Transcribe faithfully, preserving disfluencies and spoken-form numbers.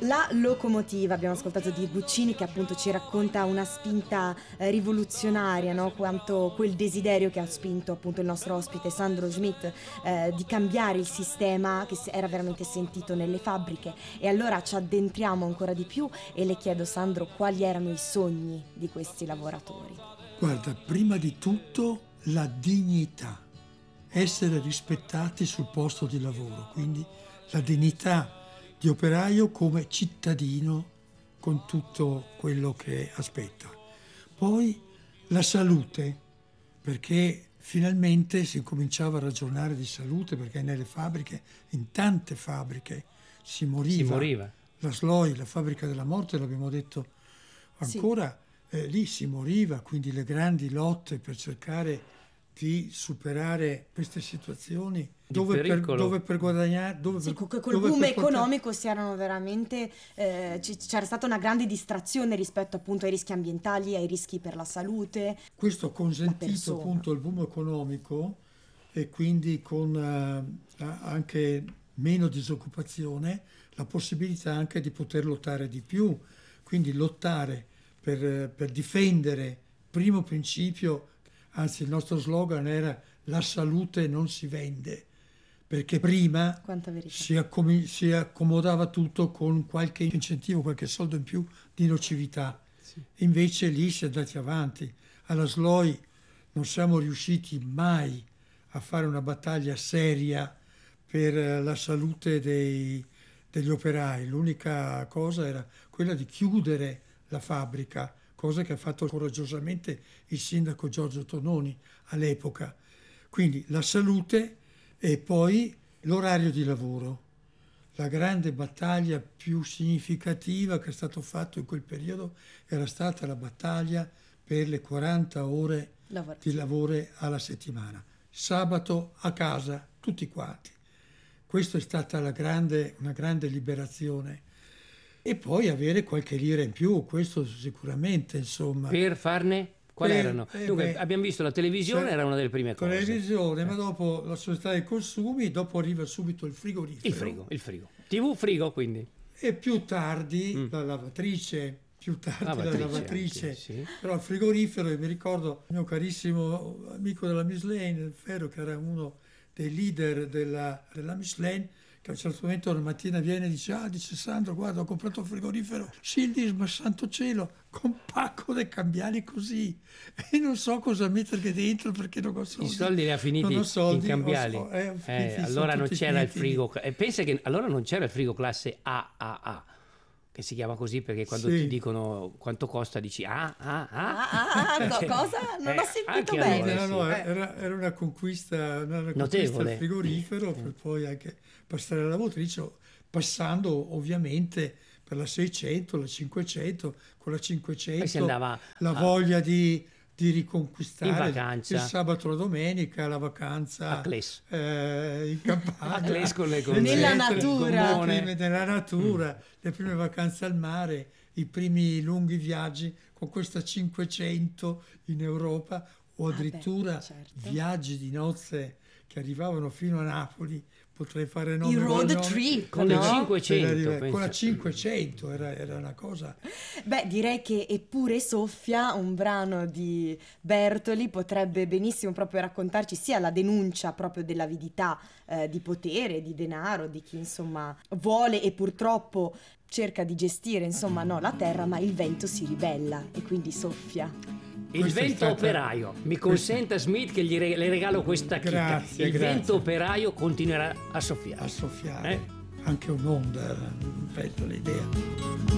La locomotiva, abbiamo ascoltato di Guccini, che appunto ci racconta una spinta eh, rivoluzionaria, no? Quanto quel desiderio che ha spinto appunto il nostro ospite Sandro Schmidt eh, di cambiare il sistema che era veramente sentito nelle fabbriche. E allora ci addentriamo ancora di più e le chiedo, Sandro, quali erano i sogni di questi lavoratori? Guarda, prima di tutto la dignità, essere rispettati sul posto di lavoro, quindi la dignità di operaio come cittadino con tutto quello che aspetta. Poi la salute, perché finalmente si cominciava a ragionare di salute, perché nelle fabbriche, in tante fabbriche, si moriva. Si moriva. La S L O I, la fabbrica della morte, l'abbiamo detto ancora, sì. eh, lì si moriva, quindi le grandi lotte per cercare di superare queste situazioni dove per, dove per guadagnare dove sì, per, col dove boom per economico portare... si erano veramente eh, c'era stata una grande distrazione rispetto appunto ai rischi ambientali, ai rischi per la salute. Questo ha consentito appunto il boom economico e quindi con uh, anche meno disoccupazione, la possibilità anche di poter lottare di più, quindi lottare per, per difendere, primo principio. Anzi, il nostro slogan era la salute non si vende, perché prima si, accom- si accomodava tutto con qualche incentivo, qualche soldo in più di nocività. Sì. Invece lì si è andati avanti. Alla S L O I non siamo riusciti mai a fare una battaglia seria per la salute dei, degli operai. L'unica cosa era quella di chiudere la fabbrica, cosa che ha fatto coraggiosamente il sindaco Giorgio Tononi all'epoca. Quindi la salute e poi l'orario di lavoro. La grande battaglia più significativa che è stato fatto in quel periodo era stata la battaglia per le quaranta ore di lavoro alla settimana. Sabato a casa, tutti quanti. Questa è stata la grande, una grande liberazione. E poi avere qualche lira in più, questo sicuramente, insomma. Per farne? Quali per, erano? Eh Dunque, beh, abbiamo visto la televisione, cioè, era una delle prime cose. Televisione, eh. ma dopo la società dei consumi, dopo arriva subito il frigorifero. Il frigo, il frigo. tivù, frigo, quindi. E più tardi mm. la lavatrice, più tardi lavatrice, la lavatrice, anche, sì. Però il frigorifero, e mi ricordo il mio carissimo amico della Michelin, Ferro, che era uno dei leader della, della Michelin, che a un certo momento una mattina viene e dice: ah, dice Sandro, guarda, ho comprato il frigorifero Sildis, ma santo cielo, con pacco dei cambiali così, e non so cosa mettergli dentro perché non ho soldi. I soldi li ha finiti soldi, in cambiali. So, eh, eh, allora non c'era il frigo, e pensa che allora non c'era il frigo classe A A A, che si chiama così perché quando sì. ti dicono quanto costa dici ah ah ah, ah, ah no, cosa? Non eh, ho sentito bene. Allora, no, no, sì. era, era una conquista, una conquista notevole. Il frigorifero per poi anche passare alla lavatrice, passando ovviamente per la seicento, la cinquecento, con la cinquecento si andava la a... voglia di di riconquistare in il sabato e la domenica, la vacanza a Cles. Eh, in campagna, a Cles con le cose, nella natura, le prime, nella natura mm. le prime vacanze al mare, i primi lunghi viaggi con questa cinquecento in Europa, o addirittura ah beh, certo. viaggi di nozze che arrivavano fino a Napoli. Potrei fare nomi, il road nomi, trip con no? le cinquecento, con la cinquecento era, era una cosa. Beh, direi che Eppure soffia, un brano di Bertoli, potrebbe benissimo proprio raccontarci sia la denuncia proprio dell'avidità eh, di potere, di denaro, di chi insomma vuole e purtroppo cerca di gestire insomma no la terra, ma il vento si ribella e quindi soffia. Il questa vento stata... operaio, mi consenta questa... Smith che gli re... le regalo questa chicca. Grazie, il grazie. vento operaio continuerà a soffiare. A soffiare, eh? Anche un'onda, bella l'idea.